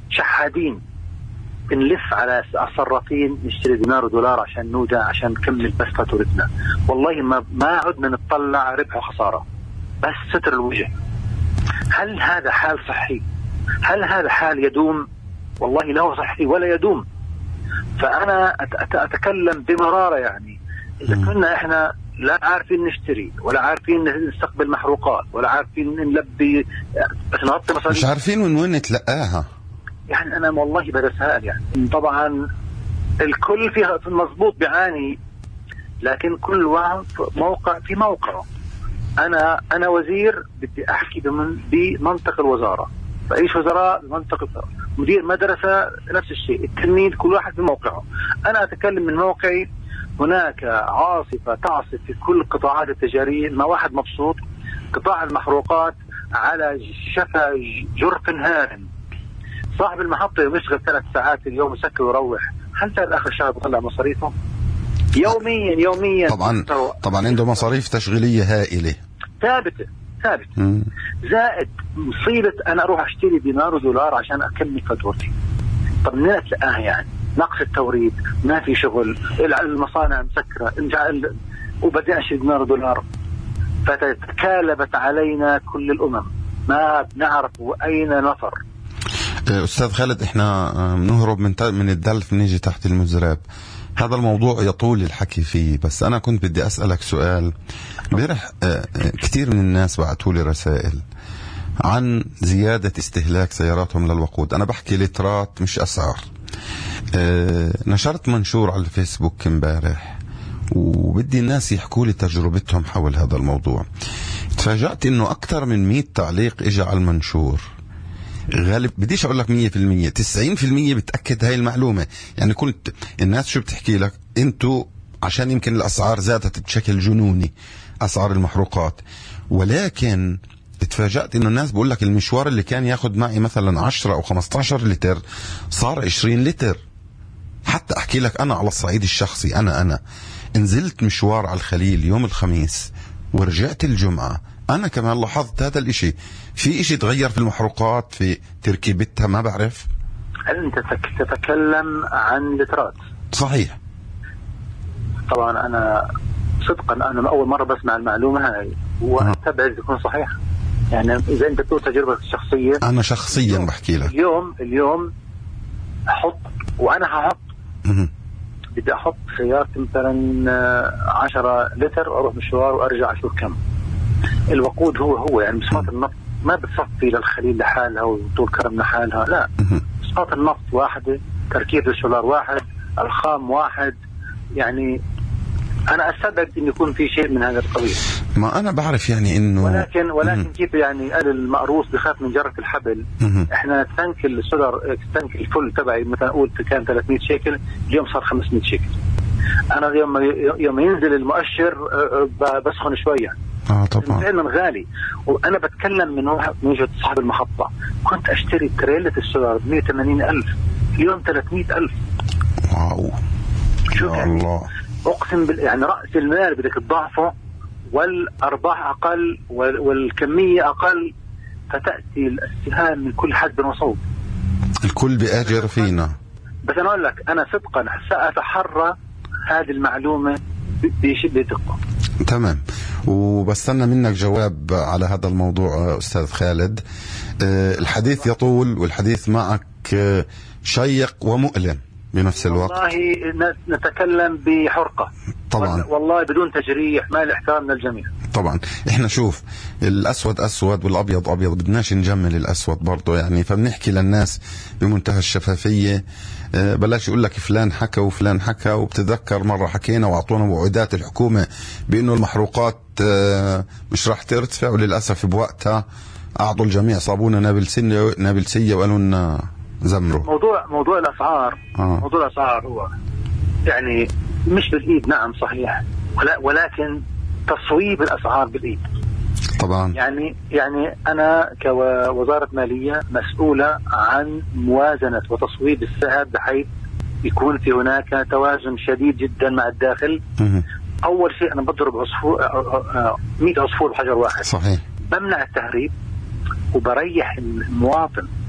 شحادين بنلف على الصرافين نشتري دينار ودولار عشان نودع عشان نكمل بس فاتورتنا. والله ما عدنا نطلع ربح وخسارة، بس ستر الوجه. هل هذا حال صحي؟ هل هذا حال يدوم؟ والله لا هو صحي ولا يدوم. فأنا أتكلم بمرارة، يعني إذا كنا إحنا لا عارفين نشتري ولا عارفين نستقبل محروقات ولا عارفين نلبي بس نغطي مصاريف، مش عارفين وين نتلقاها. يعني أنا والله بتساءل، يعني طبعا الكل فيها في المضبوط بيعاني، لكن كل واحد في موقعه. أنا وزير بدي أحكي بمنطق الوزارة، رئيس وزراء بمنطق الوزارة، مدير مدرسة نفس الشيء، التلميذ كل واحد بموقعه. أنا أتكلم من موقعي. هناك عاصفة تعصف في كل القطاعات التجارية، ما واحد مبسوط. قطاع المحروقات على شفا جرف هارم. صاحب المحطة يشتغل 3 ساعات اليوم يسكر ويروح، هل تعرف آخر الشهر بطلع مصاريفه؟ يوميا. طبعا عنده مصاريف تشغيلية هائلة ثابتة. زائد مصيبة أنا أروح أشتري دينار ودولار عشان أكمل فاتورتي. طب منين أتلقاها؟ يعني نقص التوريد، ما في شغل، المصانع مسكرة، وبدي أشتري دينار ودولار. فتكالبت علينا كل الأمم، ما بنعرف أين نفر. أستاذ خالد، إحنا بنهرب من الدلف نيجي تحت المزراب. هذا الموضوع يطول الحكي فيه، بس أنا كنت بدي أسألك سؤال. امبارح كثير من الناس بعثوا لي رسائل عن زيادة استهلاك سياراتهم للوقود. أنا بحكي لترات مش أسعار. نشرت منشور على الفيسبوك امبارح وبدي الناس يحكوا لي تجربتهم حول هذا الموضوع. تفاجأت إنه أكثر من 100 تعليق إجا على المنشور. غالب بديش أقول لك 100%، 90% بتأكد هاي المعلومة. يعني كنت الناس شو بتحكي لك؟ أنتوا عشان يمكن الأسعار زادت بشكل جنوني، أسعار المحروقات، ولكن اتفاجأت إنه الناس بقول لك المشوار اللي كان ياخد معي مثلا 10 أو 15 لتر صار 20 لتر. حتى أحكي لك أنا على الصعيد الشخصي، أنا نزلت مشوار على الخليل يوم الخميس ورجعت الجمعة، أنا كمان لاحظت هذا الإشي. في إشي تغير في المحروقات، في تركيبتها، ما بعرف. هل أنت تتكلم عن لترات؟ صحيح. طبعا أنا صدقا أنا أول مرة بسمع المعلومة هاي، وأتبع تكون صحيحة. يعني إذا أنت تقول تجربة شخصية، أنا شخصيا بحكي لك اليوم أحط، وأنا هحط بدي أحط سيارتي مثلا 10 لتر، أروح مشوار وأرجع أشوف كم الوقود. هو يعني مصفات النفط ما بتصفي للخليل لحالها وطول كرم لحالها، لا، مصفات النفط واحدة، تركيب السولار واحد، الخام واحد. يعني أنا أستبعد إن يكون في شيء من هذا القبيل. ما أنا بعرف يعني إنه ولكن كيف يعني قال المقروص بخاف من جرة الحبل. إحنا تانك السولار، تانك الفل تبعي مثلا أقول كان 300 شيكل، اليوم صار 500 شيكل. أنا يوم ينزل المؤشر بسخن شوية. طبعا فعلا غالي. وأنا بتكلم من وجهة صاحب المحطة، كنت أشتري تريلة السولار ب 180,000، اليوم 300,000. واو، شوف يا يعني الله. أقسم يعني رأس المال بدك تضاعفه والأرباح أقل والكمية أقل، فتأتي السهام من كل حد وصوب. الكل بأجر فينا. بس أنا أقول لك أنا صدقا سأتحرى هذه المعلومة بشدة دقة. تمام، وبستنى منك جواب على هذا الموضوع أستاذ خالد. الحديث يطول والحديث معك شيق ومؤلم بنفس الوقت. والله نتكلم بحرقة طبعا، والله بدون تجريح، ما الاحترام للجميع. طبعا احنا شوف، الأسود أسود والأبيض أبيض، بدناش نجمل الأسود برضو يعني. فبنحكي للناس بمنتهى الشفافية. بلاش يقول لك فلان حكى وفلان حكى. وبتذكر مرة حكينا وأعطونا وعودات الحكومة بأنه المحروقات مش راح ترتفع، وللأسف بوقتها أعطوا الجميع صابونة نابلسية وقالوا لنا زمروا. موضوع الأسعار. موضوع الأسعار هو يعني مش بالإيد، نعم صحيح، ولكن تصويب الأسعار بالإيد. طبعا يعني أنا كوزارة مالية مسؤولة عن موازنة وتصويب السعر بحيث يكون في هناك توازن شديد جدا مع الداخل. أول شيء أنا بضرب 100 عصفور بحجر واحد. صحيح. بمنع التهريب وبريح المواطن